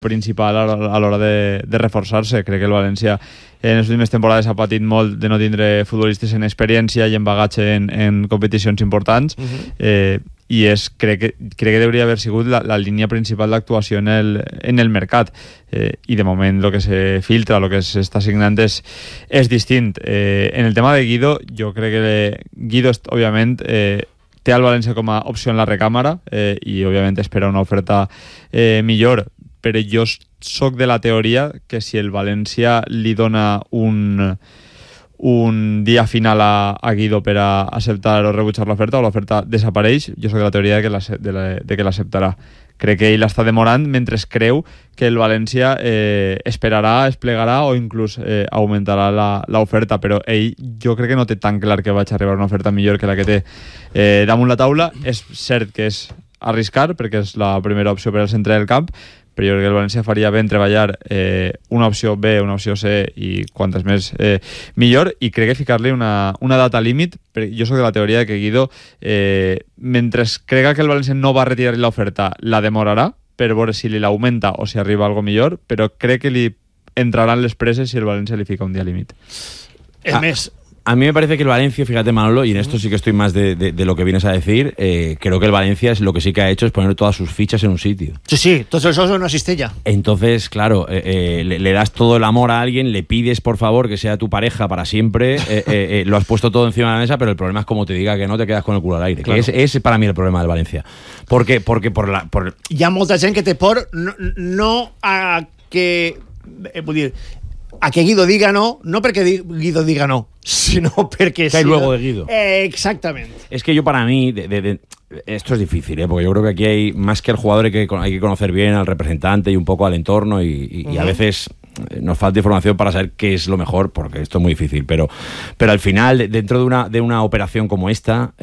principal a l'hora de reforçar-se. Crec que el València en les últimes temporades ha patit molt de no tindre futbolistes en experiència i en bagatge en competicions importants, i crec que hauria haver sigut la línia principal d'actuació en el mercat, i de moment el que se filtra, el que s'està signant és distint. En el tema de Guido, jo crec que Guido, òbviament, té al València com a opció en la recàmera, i òbviament espera una oferta millor, però jo soc de la teoria que si el València li dona un dia final a Guido per a acceptar o rebutjar l'oferta, o l'oferta desapareix, jo soc de la teoria de que l'acceptarà. Crec que ell està demorant mentre creu que el València esperarà, es plegarà o inclús augmentarà l'oferta, però ell jo crec que no té tan clar que vaig arribar a una oferta millor que la que té damunt la taula. És cert que és arriscar, perquè és la primera opció per al centre del camp, però jo crec que el València faria bé en treballar una opció B, una opció C i quantes més millor, i crec que ficar-li una data límit. Jo soc de la teoria que Guido, mentre crega que el València no va retirar l'oferta, la demorarà per veure si li l'augmenta o si arriba algo millor, però crec que li entraran les preses si el València li fica un dia límit. És més, a mí me parece que el Valencia, fíjate Manolo, y en esto sí que estoy más de lo que vienes a decir, creo que el Valencia lo que sí que ha hecho es poner todas sus fichas en un sitio. Sí, tots els ous en una cistella. Entonces, claro, le das todo el amor a alguien, le pides por favor que sea tu pareja para siempre, lo has puesto todo encima de la mesa, pero el problema es como te diga que no, te quedas con el culo al aire. Claro. Que ese es para mí el problema del Valencia. Porque hi ha molta gent que té por no a que... vull dir, a que Guido diga no perquè Guido diga no, sino porque... Que hay luego de Guido. Exactamente. Es que yo, para mí, esto es difícil, porque yo creo que aquí hay, más que el jugador, hay que conocer bien al representante y un poco al entorno, y a veces nos falta información para saber qué es lo mejor, porque esto es muy difícil, pero al final, dentro de una operación como esta,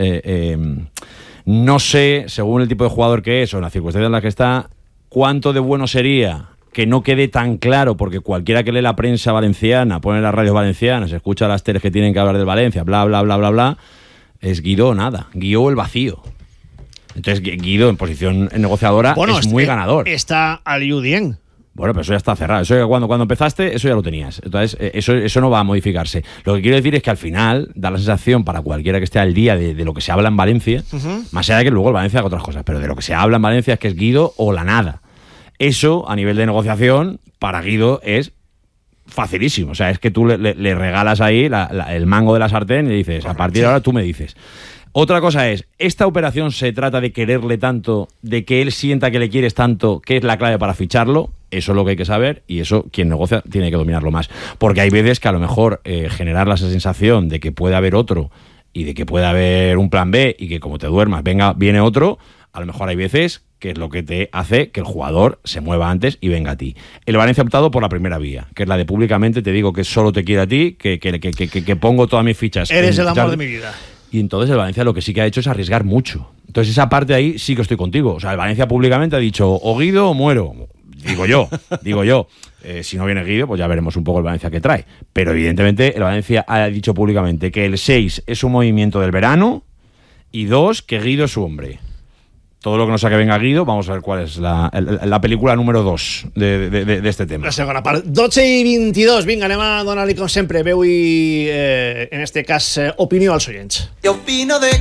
no sé, según el tipo de jugador que es o en las circunstancias en las que está, cuánto de bueno sería que no quede tan claro, porque cualquiera que lee la prensa valenciana, pone las radios valencianas, escucha las teles que tienen que hablar del Valencia, bla, bla, bla, bla, bla, es Guido nada, Guido el vacío. Entonces Guido en posición negociadora es muy ganador. Está al Udien. Bueno, pero eso ya está cerrado. Eso cuando empezaste, eso ya lo tenías. Entonces, eso no va a modificarse. Lo que quiero decir es que al final da la sensación para cualquiera que esté al día de lo que se habla en Valencia, más allá de que luego el Valencia haga otras cosas, pero de lo que se habla en Valencia es que es Guido o la nada. Eso, a nivel de negociación, para Guido es facilísimo. O sea, es que tú le regalas ahí el mango de la sartén y le dices, a partir de ahora tú me dices. Otra cosa es, esta operación se trata de quererle tanto, de que él sienta que le quieres tanto, que es la clave para ficharlo. Eso es lo que hay que saber, y eso quien negocia tiene que dominarlo más. Porque hay veces que a lo mejor generar esa sensación de que puede haber otro y de que puede haber un plan B y que como te duermas viene otro, a lo mejor hay veces que es lo que te hace que el jugador se mueva antes y venga a ti. El Valencia ha optado por la primera vía, que es la de públicamente te digo que solo te quiero a ti, que pongo todas mis fichas. Eres el amor de mi vida. Y entonces el Valencia lo que sí que ha hecho es arriesgar mucho. Entonces esa parte ahí sí que estoy contigo. O sea, el Valencia públicamente ha dicho o Guido o muero. Digo yo. Si no viene Guido, pues ya veremos un poco el Valencia que trae. Pero evidentemente el Valencia ha dicho públicamente que el 6 es un movimiento del verano y 2, que Guido es su hombre. Todo lo que no sea que venga Guido, vamos a ver cuál es la película número 2 de este tema. La segona part. 12:22, vinga, anem a donar-li com sempre veu i, en este cas, opinió als oients. Opino de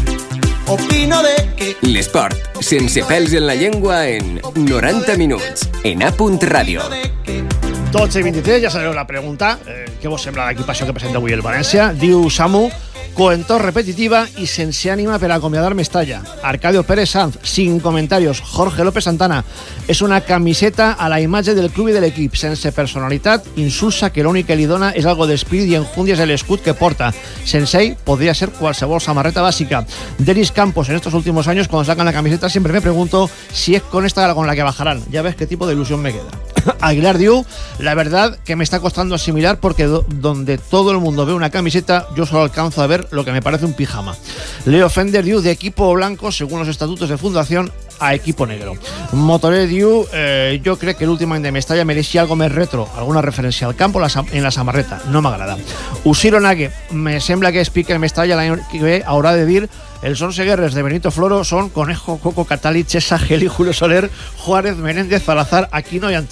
que l'esport, sense pèls en la llengua, en 90 minuts, en A.Radio. 12:23, ja sabeu la pregunta. Què vos sembla l'equipació que presenta avui el València? Diu Samu, coentor repetitiva y sense ànima per acomiadar Mestalla. Arcadio Pérez Sanz, sin comentarios. Jorge López Santana, és una camiseta a la imatge del club i de l'equip, sense personalitat, insulsa que l'únic que li dona és algo d'espírit i enjúndia és l'escut que porta. Sense ell podría ser qualsevol samarreta básica. Denis Campos, en estos últimos años, cuando sacan la camiseta, siempre me pregunto si es con esta con la que bajarán. Ya ves qué tipo de ilusión me queda. Aguilar Diu, la verdad que me está costando asimilar porque donde todo el mundo ve una camiseta, yo solo alcanzo a ver lo que me parece un pijama. Leo Fender Diu, de equipo blanco, según los estatutos de fundación, a equipo negro. Motoré diu, jo crec que l'últim any de Mestalla mereixia algo més retro, alguna referència al campo en la samarreta, no m'agrada. Usiro Nague, me sembla que Speaker Mestalla l'any que ve haurà de dir els 11 guerres de Benito Floro són Conejo, Coco, Catali, Chesa, Geli, Julio Soler, Juárez, Menéndez, Salazar, Aquino i Antonio